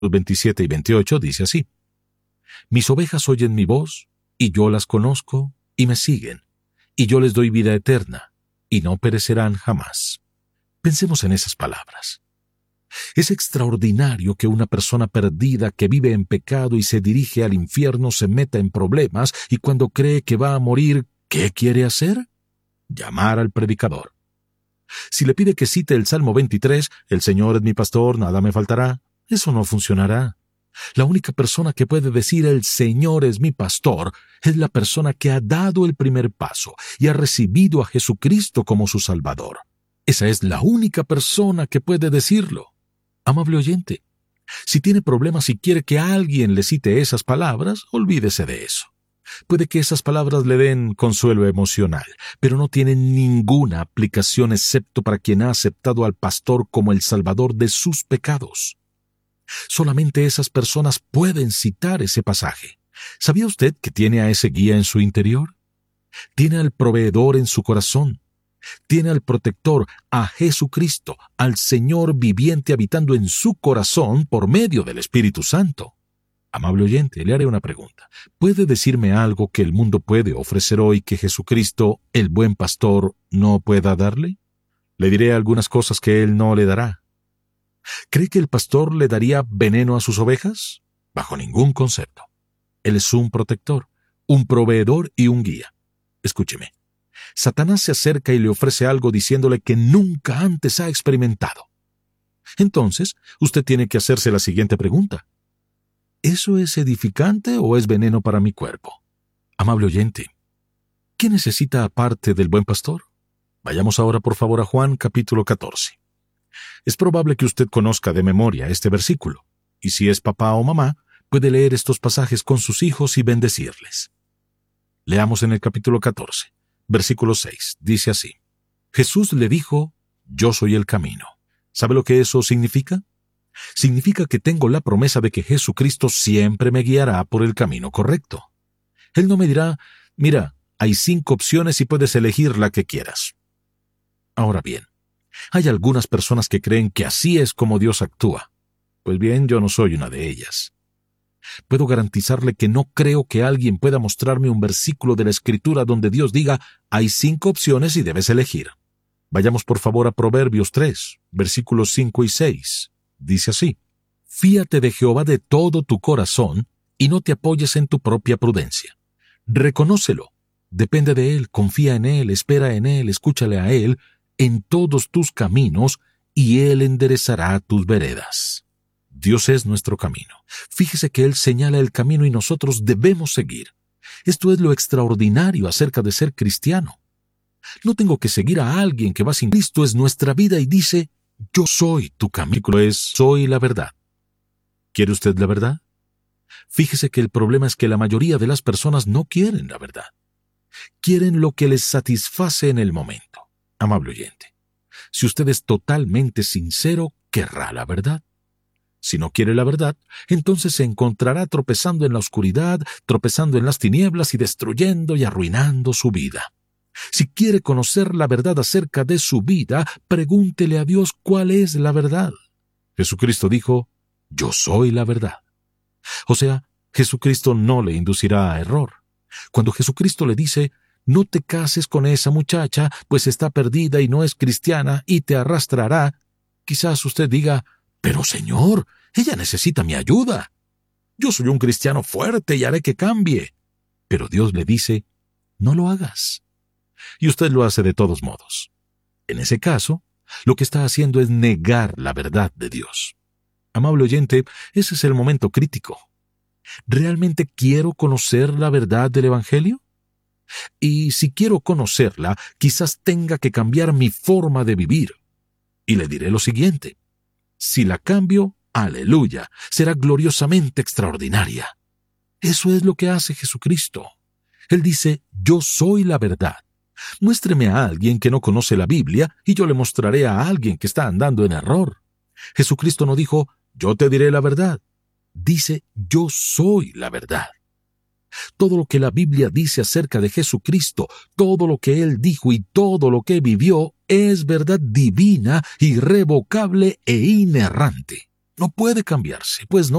27 y 28 dice así: Mis ovejas oyen mi voz, y yo las conozco, y me siguen, y yo les doy vida eterna, y no perecerán jamás. Pensemos en esas palabras. Es extraordinario que una persona perdida que vive en pecado y se dirige al infierno se meta en problemas, y cuando cree que va a morir, ¿qué quiere hacer? Llamar al predicador. Si le pide que cite el Salmo 23, el Señor es mi pastor, nada me faltará, eso no funcionará. La única persona que puede decir el Señor es mi pastor es la persona que ha dado el primer paso y ha recibido a Jesucristo como su Salvador. Esa es la única persona que puede decirlo. Amable oyente, si tiene problemas y quiere que alguien le cite esas palabras, olvídese de eso. Puede que esas palabras le den consuelo emocional, pero no tienen ninguna aplicación excepto para quien ha aceptado al pastor como el salvador de sus pecados. Solamente esas personas pueden citar ese pasaje. ¿Sabía usted que tiene a ese guía en su interior? Tiene al proveedor en su corazón. Tiene al protector, a Jesucristo, al Señor viviente habitando en su corazón por medio del Espíritu Santo. Amable oyente, le haré una pregunta. ¿Puede decirme algo que el mundo puede ofrecer hoy que Jesucristo, el buen pastor, no pueda darle? Le diré algunas cosas que Él no le dará. ¿Cree que el pastor le daría veneno a sus ovejas? Bajo ningún concepto. Él es un protector, un proveedor y un guía. Escúcheme. Satanás se acerca y le ofrece algo diciéndole que nunca antes ha experimentado. Entonces, usted tiene que hacerse la siguiente pregunta. ¿Eso es edificante o es veneno para mi cuerpo? Amable oyente, ¿qué necesita aparte del buen pastor? Vayamos ahora por favor a Juan capítulo 14. Es probable que usted conozca de memoria este versículo, y si es papá o mamá, puede leer estos pasajes con sus hijos y bendecirles. Leamos en el capítulo 14, versículo 6, dice así: Jesús le dijo, yo soy el camino. ¿Sabe lo que eso significa? Significa que tengo la promesa de que Jesucristo siempre me guiará por el camino correcto. Él no me dirá, mira, hay 5 opciones y puedes elegir la que quieras. Ahora bien, hay algunas personas que creen que así es como Dios actúa. Pues bien, yo no soy una de ellas. Puedo garantizarle que no creo que alguien pueda mostrarme un versículo de la Escritura donde Dios diga, hay 5 opciones y debes elegir. Vayamos por favor a Proverbios 3, versículos 5 y 6. Dice así: Fíate de Jehová de todo tu corazón y no te apoyes en tu propia prudencia. Reconócelo, depende de Él, confía en Él, espera en Él, escúchale a Él en todos tus caminos y Él enderezará tus veredas. Dios es nuestro camino. Fíjese que Él señala el camino y nosotros debemos seguir. Esto es lo extraordinario acerca de ser cristiano. No tengo que seguir a alguien que va sin Cristo, es nuestra vida y dice, yo soy tu camino, soy la verdad. ¿Quiere usted la verdad? Fíjese que el problema es que la mayoría de las personas no quieren la verdad. Quieren lo que les satisface en el momento. Amable oyente, si usted es totalmente sincero, querrá la verdad. Si no quiere la verdad, entonces se encontrará tropezando en la oscuridad, tropezando en las tinieblas y destruyendo y arruinando su vida. Si quiere conocer la verdad acerca de su vida, pregúntele a Dios cuál es la verdad. Jesucristo dijo, yo soy la verdad. O sea, Jesucristo no le inducirá a error. Cuando Jesucristo le dice, no te cases con esa muchacha, pues está perdida y no es cristiana y te arrastrará, quizás usted diga, pero Señor, ella necesita mi ayuda. Yo soy un cristiano fuerte y haré que cambie. Pero Dios le dice, no lo hagas. Y usted lo hace de todos modos. En ese caso, lo que está haciendo es negar la verdad de Dios. Amable oyente, ese es el momento crítico. ¿Realmente quiero conocer la verdad del Evangelio? Y si quiero conocerla, quizás tenga que cambiar mi forma de vivir. Y le diré lo siguiente. Si la cambio, aleluya, será gloriosamente extraordinaria. Eso es lo que hace Jesucristo. Él dice, yo soy la verdad. Muéstreme a alguien que no conoce la Biblia y yo le mostraré a alguien que está andando en error. Jesucristo no dijo, yo te diré la verdad. Dice, yo soy la verdad. Todo lo que la Biblia dice acerca de Jesucristo, todo lo que Él dijo y todo lo que vivió es verdad divina, irrevocable e inerrante. no puede cambiarse, pues no